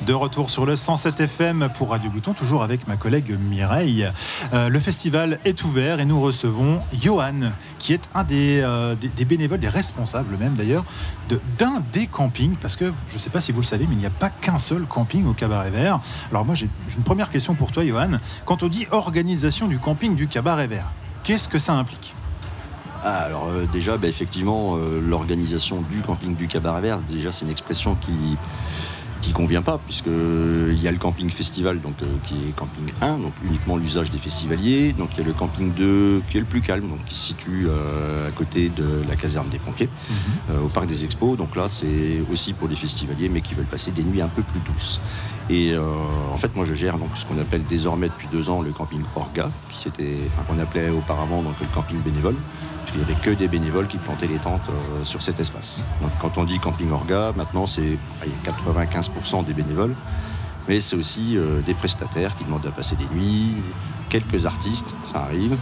De retour sur le 107 FM pour Radio Bouton, toujours avec ma collègue Mireille. Le festival est ouvert et nous recevons Johan, qui est un des bénévoles, des responsables même d'ailleurs, d'un des campings, parce que je ne sais pas si vous le savez, mais il n'y a pas qu'un seul camping au Cabaret Vert. Alors moi j'ai une première question pour toi, Johan. Quand on dit organisation du camping du Cabaret Vert, qu'est-ce que ça implique ? Alors déjà, effectivement, l'organisation du camping du Cabaret Vert, déjà c'est une expression qui convient pas, puisqu'il y a le camping festival qui est camping 1, donc uniquement l'usage des festivaliers. Donc il y a le camping 2 qui est le plus calme, donc qui se situe à côté de la caserne des pompiers, au parc des expos. Donc là c'est aussi pour les festivaliers, mais qui veulent passer des nuits un peu plus douces. Et en fait moi je gère donc ce qu'on appelle désormais depuis 2 ans le camping Orga, qu'on appelait auparavant donc le camping bénévole, parce qu'il n'y avait que des bénévoles qui plantaient les tentes sur cet espace. Donc quand on dit camping Orga, maintenant c'est 95% des bénévoles, mais c'est aussi des prestataires qui demandent à passer des nuits, quelques artistes, ça arrive,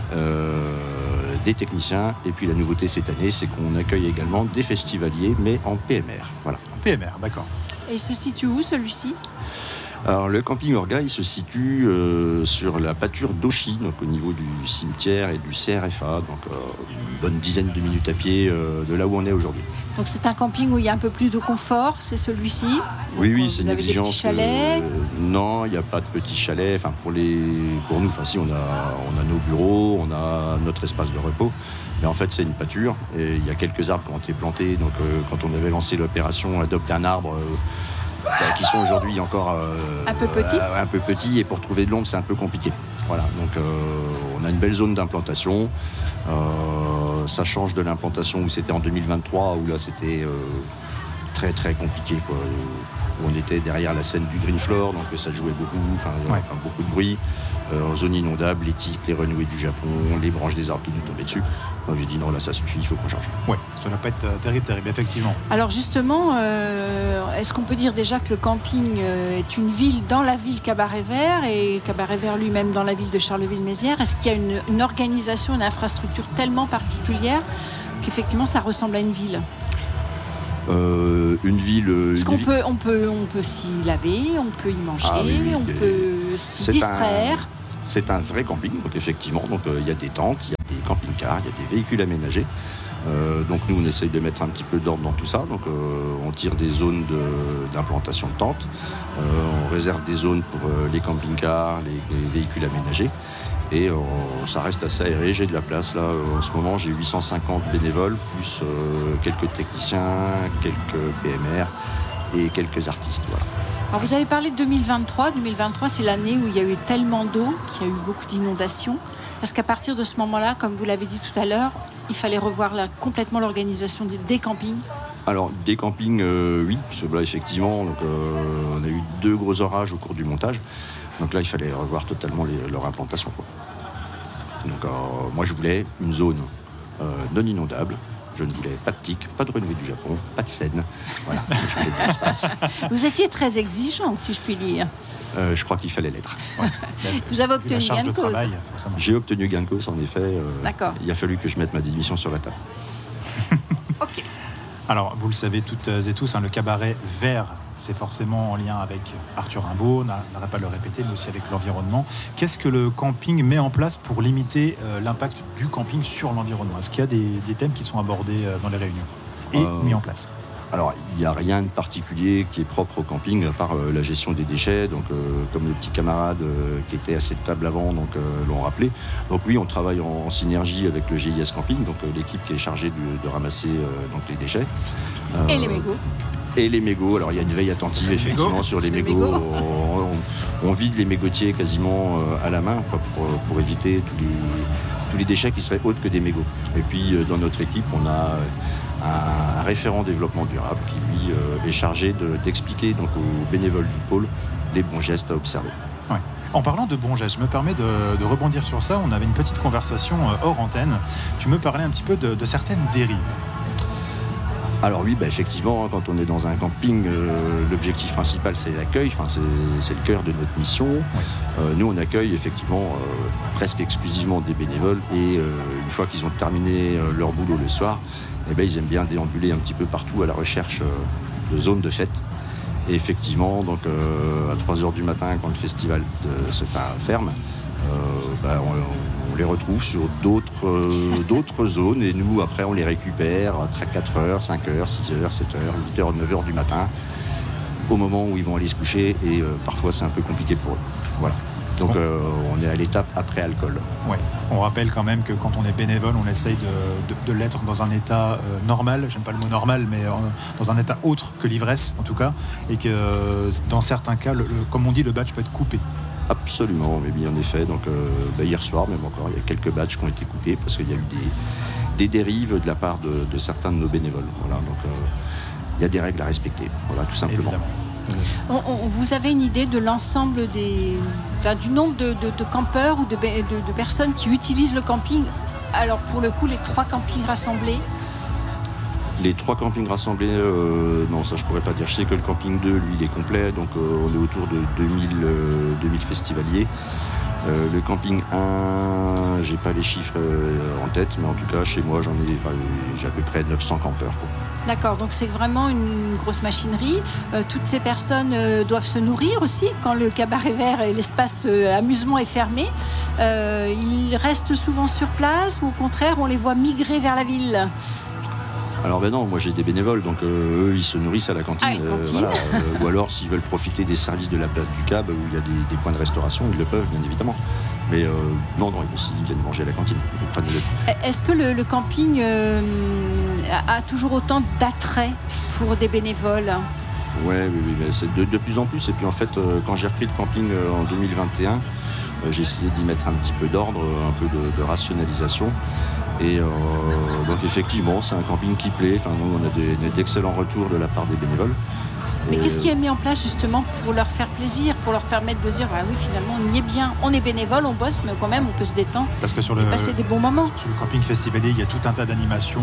des techniciens, et puis la nouveauté cette année, c'est qu'on accueille également des festivaliers, mais en PMR. Voilà. En PMR, d'accord. Et il se situe où celui-ci ? Alors le camping Orga, il se situe sur la pâture d'Auchy, donc au niveau du cimetière et du CRFA, donc une bonne dizaine de minutes à pied de là où on est aujourd'hui. Donc c'est un camping où il y a un peu plus de confort, c'est celui-ci ? Oui, c'est une Vous exigence. avez des petits chalets ? Non, il n'y a pas de petits chalets. Enfin, pour nous, si on a nos bureaux, on a notre espace de repos. Mais en fait, c'est une pâture et il y a quelques arbres qui ont été plantés. Donc, quand on avait lancé l'opération Adopte un arbre, qui sont aujourd'hui encore un peu petits, et pour trouver de l'ombre, c'est un peu compliqué. Voilà. Donc, on a une belle zone d'implantation. Ça change de l'implantation où c'était en 2023, où là c'était très très compliqué, quoi. Où on était derrière la scène du Green Floor, donc ça jouait beaucoup, beaucoup de bruit, en zone inondable, les tiques, les renouées du Japon, les branches des arbres qui nous tombaient dessus. Donc j'ai dit non, là ça suffit, il faut qu'on change. Oui, ça va pas être terrible, effectivement. Alors justement, est-ce qu'on peut dire déjà que le camping est une ville dans la ville Cabaret Vert, et Cabaret Vert lui-même dans la ville de Charleville-Mézières ? Est-ce qu'il y a une organisation, une infrastructure tellement particulière qu'effectivement ça ressemble à une ville ? Une ville. Parce qu'on peut s'y laver, on peut y manger, on peut s'y distraire. C'est un vrai camping, donc effectivement, il y a des tentes, il y a des camping-cars, il y a des véhicules aménagés. Donc nous, on essaye de mettre un petit peu d'ordre dans tout ça. Donc on tire des zones d'implantation de tentes, on réserve des zones pour les camping-cars, les véhicules aménagés. Et ça reste assez aéré, j'ai de la place là. En ce moment, j'ai 850 bénévoles, plus quelques techniciens, quelques PMR et quelques artistes. Voilà. Alors vous avez parlé de 2023. 2023, c'est l'année où il y a eu tellement d'eau, qu'il y a eu beaucoup d'inondations. Parce qu'à partir de ce moment-là, comme vous l'avez dit tout à l'heure, il fallait revoir complètement l'organisation des campings. Alors, des campings, oui, parce que là, effectivement, on a eu 2 gros orages au cours du montage. Donc là, il fallait revoir totalement leur implantation, quoi. Donc moi, je voulais une zone non inondable. Je ne voulais pas de tiques, pas de renouée du Japon, pas de Seine. Voilà, je voulais de l'espace. Vous étiez très exigeant, si je puis dire. Je crois qu'il fallait l'être. Ouais. Vous avez obtenu gain de cause. J'ai obtenu gain de cause, en effet. D'accord. Il a fallu que je mette ma démission sur la table. Ok. Alors, vous le savez toutes et tous, le Cabaret Vert, c'est forcément en lien avec Arthur Rimbaud, on n'arrête pas de le répéter, mais aussi avec l'environnement. Qu'est-ce que le camping met en place pour limiter l'impact du camping sur l'environnement ? Est-ce qu'il y a des thèmes qui sont abordés dans les réunions et mis en place ? Alors, il n'y a rien de particulier qui est propre au camping, à part la gestion des déchets. Donc, comme les petits camarades qui étaient à cette table avant l'ont rappelé. Donc oui, on travaille en synergie avec le GIS Camping, donc l'équipe qui est chargée de ramasser les déchets. Et les mégots. Et les mégots. Alors, il y a une veille attentive, effectivement, sur les mégots. On vide les mégotiers quasiment à la main, pour éviter tous les déchets qui seraient autres que des mégots. Et puis, dans notre équipe, on a un référent développement durable qui, lui, est chargé d'expliquer aux bénévoles du pôle les bons gestes à observer. Ouais. En parlant de bons gestes, je me permets de rebondir sur ça. On avait une petite conversation hors antenne. Tu me parlais un petit peu de certaines dérives. Alors oui, effectivement, quand on est dans un camping, l'objectif principal, c'est l'accueil. Enfin, c'est le cœur de notre mission. Oui. Nous, on accueille effectivement presque exclusivement des bénévoles. Et une fois qu'ils ont terminé leur boulot le soir, ils aiment bien déambuler un petit peu partout à la recherche de zones de fête. Et effectivement, donc à 3h du matin, quand le festival ferme, on les retrouve sur d'autres zones, et nous après on les récupère à 4h, 5h, 6h, 7h, 8h, 9h du matin, au moment où ils vont aller se coucher, et parfois c'est un peu compliqué pour eux. Voilà. Donc on est à l'étape après alcool. Ouais. On rappelle quand même que quand on est bénévole, on essaye de l'être dans un état normal, j'aime pas le mot normal, mais dans un état autre que l'ivresse en tout cas, et que dans certains cas, comme on dit, le badge peut être coupé. Absolument, mais bien en effet. Donc hier soir, même encore, il y a quelques badges qui ont été coupés parce qu'il y a eu des dérives de la part de certains de nos bénévoles. Voilà, donc il y a des règles à respecter, voilà, tout simplement. Évidemment. Vous avez une idée de l'ensemble du nombre de campeurs ou de personnes qui utilisent le camping? Alors pour le coup, les 3 campings rassemblés. Les 3 campings rassemblés, non, ça je pourrais pas dire. Je sais que le camping 2, lui, il est complet, donc on est autour de 2000 festivaliers. Le camping 1, j'ai pas les chiffres en tête, mais en tout cas, chez moi, j'ai à peu près 900 campeurs, quoi. D'accord, donc c'est vraiment une grosse machinerie. Toutes ces personnes doivent se nourrir aussi quand le cabaret vert et l'espace amusement est fermé. Ils restent souvent sur place ou au contraire, on les voit migrer vers la ville? Alors non, moi j'ai des bénévoles, donc eux ils se nourrissent à la cantine. Voilà, ou alors s'ils veulent profiter des services de la place du Cab où il y a des points de restauration, ils le peuvent bien évidemment. Mais non, ils viennent manger à la cantine. Est-ce que le camping a toujours autant d'attrait pour des bénévoles? Oui, mais c'est de plus en plus. Et puis en fait, quand j'ai repris le camping en 2021, j'ai essayé d'y mettre un petit peu d'ordre, un peu de rationalisation. Et donc effectivement, c'est un camping qui plaît. Enfin, nous, on a d'excellents retours de la part des bénévoles. Mais qu'est-ce qui est mis en place justement pour leur faire plaisir, pour leur permettre de dire oui, finalement on y est bien, on est bénévole, on bosse, mais quand même on peut se détendre, parce que passer des bons moments. Sur le camping festivalier, il y a tout un tas d'animations,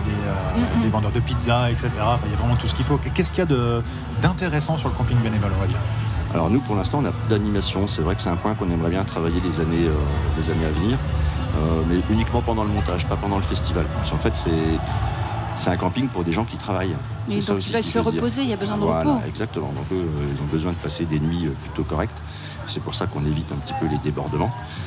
des vendeurs de pizza, etc. Enfin, il y a vraiment tout ce qu'il faut. Qu'est-ce qu'il y a d'intéressant sur le camping bénévole, on va dire? Alors nous, pour l'instant, on n'a pas d'animation. C'est vrai que c'est un point qu'on aimerait bien travailler les années à venir, mais uniquement pendant le montage, pas pendant le festival. Parce qu'en fait, c'est un camping pour des gens qui travaillent. Et donc ils veulent se reposer, il y a besoin de repos. Exactement. Donc eux, ils ont besoin de passer des nuits plutôt correctes. C'est pour ça qu'on évite un petit peu les débordements.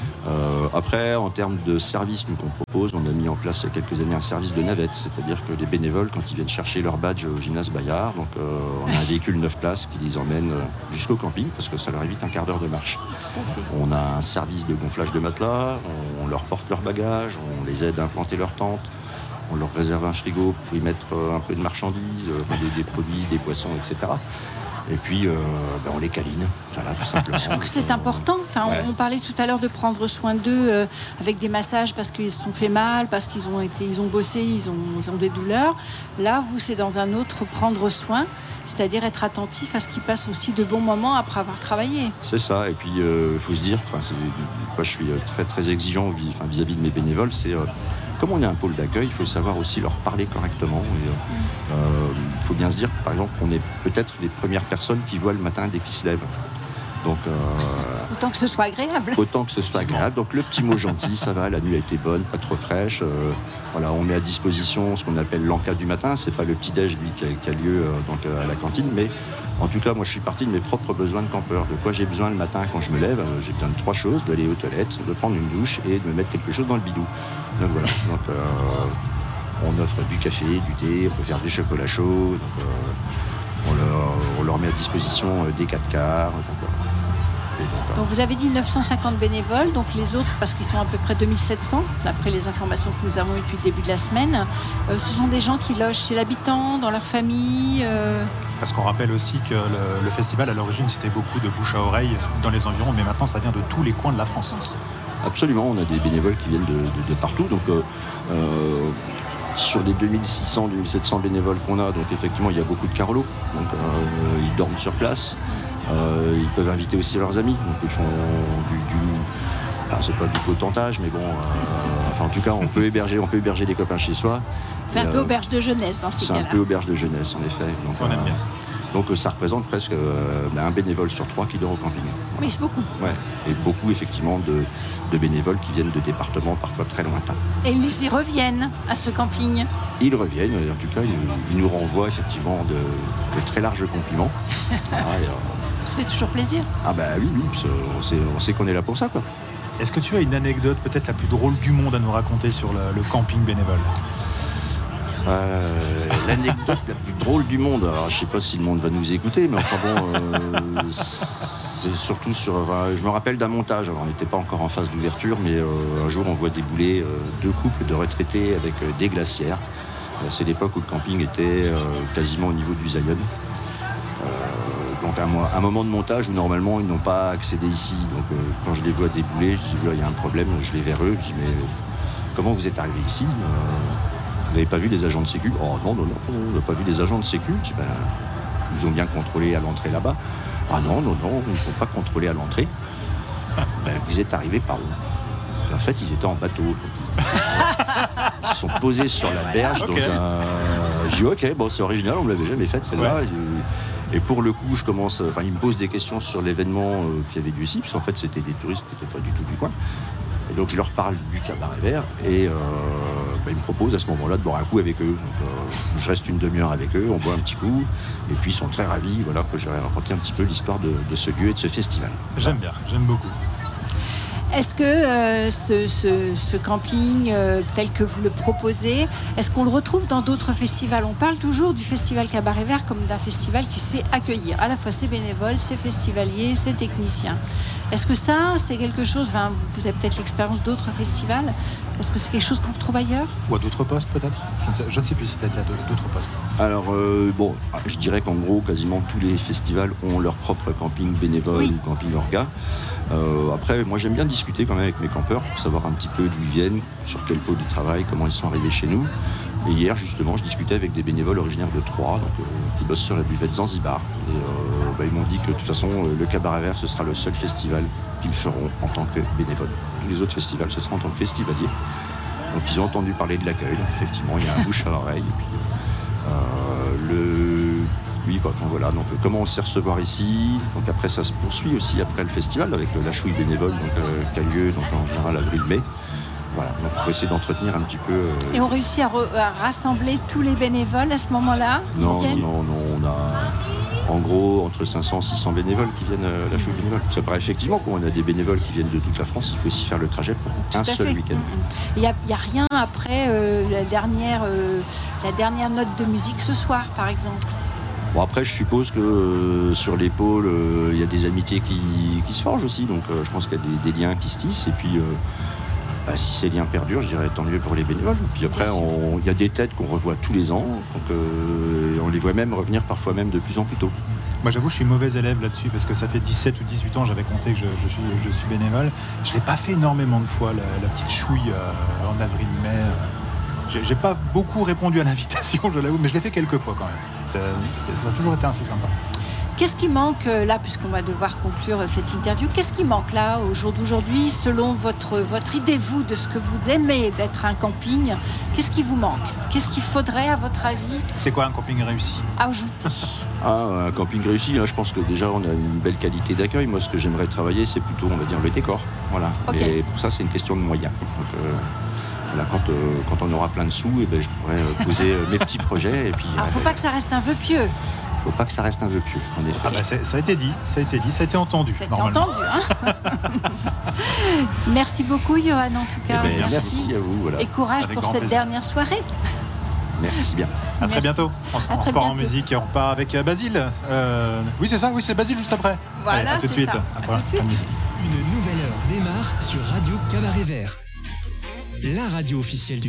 Après, en termes de services qu'on propose, on a mis en place il y a quelques années un service de navette. C'est-à-dire que les bénévoles, quand ils viennent chercher leur badge au gymnase Bayard, donc on a un véhicule 9 places qui les emmène jusqu'au camping parce que ça leur évite un quart d'heure de marche. On a un service de gonflage de matelas, on leur porte leur bagage, on les aide à implanter leur tente. On leur réserve un frigo pour y mettre un peu de marchandises, des produits, des poissons, etc. Et puis, on les câline, voilà, tout simplement. Je trouve que c'est important. Enfin, ouais. On parlait tout à l'heure de prendre soin d'eux avec des massages parce qu'ils se sont fait mal, parce qu'ils ont bossé, ils ont des douleurs. Là, vous, c'est dans un autre prendre soin, c'est-à-dire être attentif à ce qu'ils passent aussi de bons moments après avoir travaillé. C'est ça. Et puis, faut se dire, moi, je suis très, très exigeant vis-à-vis de mes bénévoles. Comme on est un pôle d'accueil, il faut savoir aussi leur parler correctement. Il faut bien se dire, par exemple, qu'on est peut-être les premières personnes qui voient le matin dès qu'ils se lèvent. Donc, autant que ce soit agréable. Autant que ce soit agréable. Donc le petit mot gentil, ça va, la nuit a été bonne, pas trop fraîche. Voilà, on met à disposition ce qu'on appelle l'encas du matin. C'est pas le petit-déj lui qui a lieu à la cantine, mais en tout cas, moi je suis parti de mes propres besoins de campeur. De quoi j'ai besoin le matin quand je me lève? J'ai besoin de 3 choses, d'aller aux toilettes, de prendre une douche et de me mettre quelque chose dans le bidou. Donc voilà. Donc, on offre du café, du thé, on peut faire du chocolat chaud. Donc, on leur met à disposition des 4 quarts. Donc vous avez dit 950 bénévoles, donc les autres, parce qu'ils sont à peu près 2700, d'après les informations que nous avons eues depuis le début de la semaine, ce sont des gens qui logent chez l'habitant, dans leur famille. Parce qu'on rappelle aussi que le festival, à l'origine, c'était beaucoup de bouche à oreille dans les environs, mais maintenant, ça vient de tous les coins de la France. Absolument, on a des bénévoles qui viennent de partout. Donc, sur les 2600, 2700 bénévoles qu'on a, donc effectivement, il y a beaucoup de carolos. Donc, ils dorment sur place. Ils peuvent inviter aussi leurs amis. Donc, ils font c'est pas du potentage, mais bon. En tout cas, on peut héberger des copains chez soi. C'est un peu auberge de jeunesse dans ces cas-là. C'est un peu auberge de jeunesse, en effet. Donc, on aime bien. Donc ça représente presque un bénévole sur 3 qui dort au camping. Oui, c'est beaucoup. Ouais. Et beaucoup effectivement de bénévoles qui viennent de départements parfois très lointains. Et ils y reviennent à ce camping. Ils reviennent, en tout cas ils nous renvoient effectivement de très larges compliments. Ça fait toujours plaisir. Ah bah oui, on sait qu'on est là pour ça, quoi. Est-ce que tu as une anecdote peut-être la plus drôle du monde à nous raconter sur le camping bénévole ? L'anecdote la plus drôle du monde, alors je sais pas si le monde va nous écouter, mais enfin bon, c'est surtout je me rappelle d'un montage, alors on n'était pas encore en phase d'ouverture, mais un jour on voit débouler 2 couples de retraités avec des glacières. C'est l'époque où le camping était quasiment au niveau du Zion. Donc un moment de montage où normalement ils n'ont pas accédé ici, donc quand je les vois débouler, je dis il y a un problème, je vais vers eux, je dis mais comment vous êtes arrivés ici ? Vous n'avez pas vu les agents de sécu ? Oh non, on n'a pas vu les agents de sécu. Je dis, ils nous ont bien contrôlés à l'entrée là-bas. Ah non, ils ne sont pas contrôlés à l'entrée. Vous êtes arrivés par où ? En fait, ils étaient en bateau. Ils se sont posés sur la berge. Okay. Je dis ok, bon, c'est original, on ne l'avait jamais faite celle-là. Ouais. Et pour le coup, ils me posent des questions sur l'événement qui avait lieu ici, parce qu'en fait, c'était des touristes qui n'étaient pas du tout du coin. Et donc je leur parle du cabaret vert et ils me proposent à ce moment-là de boire un coup avec eux. Donc, je reste une demi-heure avec eux, on boit un petit coup et puis ils sont très ravis que j'aurais raconté un petit peu l'histoire de ce lieu et de ce festival. J'aime bien, j'aime beaucoup. Est-ce que ce camping tel que vous le proposez, est-ce qu'on le retrouve dans d'autres festivals ? On parle toujours du festival Cabaret Vert comme d'un festival qui sait accueillir à la fois ses bénévoles, ses festivaliers, ses techniciens. Est-ce que ça, c'est quelque chose, vous avez peut-être l'expérience d'autres festivals, est-ce que c'est quelque chose qu'on retrouve ailleurs ? Ou à d'autres postes peut-être ? Je ne sais plus si tu as été à d'autres postes. Alors, je dirais qu'en gros, quasiment tous les festivals ont leur propre camping bénévole ou camping orga. Après, moi j'aime bien discuter quand même avec mes campeurs pour savoir un petit peu d'où ils viennent, sur quel pôle ils travaillent, comment ils sont arrivés chez nous. Et hier, justement, je discutais avec des bénévoles originaires de Troyes, qui bossent sur la buvette Zanzibar. Et ils m'ont dit que de toute façon, le Cabaret Vert, ce sera le seul festival qu'ils feront en tant que bénévoles. Tous les autres festivals, ce sera en tant que festivaliers. Donc ils ont entendu parler de l'accueil. Donc, effectivement, il y a un bouche à l'oreille. Et puis, voilà, donc comment on sait recevoir ici. Donc après ça se poursuit aussi après le festival avec la chouille bénévole qui a lieu en général avril-mai. Voilà, donc on va essayer d'entretenir un petit peu. Et on réussit à rassembler tous les bénévoles à ce moment-là ? Non, on a en gros entre 500 et 600 bénévoles qui viennent à la chouille bénévole. Ça paraît effectivement qu'on a des bénévoles qui viennent de toute la France, il faut aussi faire le trajet pour un seul week-end. Il n'y a rien après la dernière note de musique ce soir, par exemple ? Bon, après, je suppose que sur les pôles, il y a des amitiés qui se forgent aussi. Donc, je pense qu'il y a des liens qui se tissent. Et puis, si ces liens perdurent, je dirais tant mieux pour les bénévoles. Puis après, il y a des têtes qu'on revoit tous les ans. Donc, on les voit même revenir parfois même de plus en plus tôt. Moi, j'avoue, je suis mauvais élève là-dessus parce que ça fait 17 ou 18 ans, j'avais compté que je suis bénévole. Je ne l'ai pas fait énormément de fois, la petite chouille en avril-mai. J'ai pas beaucoup répondu à l'invitation, je l'avoue, mais je l'ai fait quelques fois quand même. Ça a toujours été assez sympa. Qu'est-ce qui manque là, puisqu'on va devoir conclure cette interview, qu'est-ce qui manque là, au jour d'aujourd'hui, selon votre idée, vous, de ce que vous aimez d'être un camping, qu'est-ce qui vous manque ? Qu'est-ce qu'il faudrait, à votre avis ? C'est quoi un camping réussi ? Ajouter. Un camping réussi, là, je pense que déjà on a une belle qualité d'accueil. Moi, ce que j'aimerais travailler, c'est plutôt, on va dire, le décor. Voilà. Okay. Et pour ça, c'est une question de moyens. Donc, quand on aura plein de sous, je pourrais poser mes petits projets. Alors, faut pas que ça reste un vœu pieux. Faut pas que ça reste un vœu pieux, en effet. Ça a été dit, ça a été entendu. Entendu, hein. Merci beaucoup, Johan, en tout cas. Merci à vous. Voilà. Et courage pour cette dernière soirée. Merci bien. À très bientôt. On repart en musique et on repart avec Basile. Oui, c'est ça, c'est Basile juste après. Voilà, à tout de suite. Ça. Après, à tout de suite. Une nouvelle heure démarre sur Radio Cabaret Vert, la radio officielle du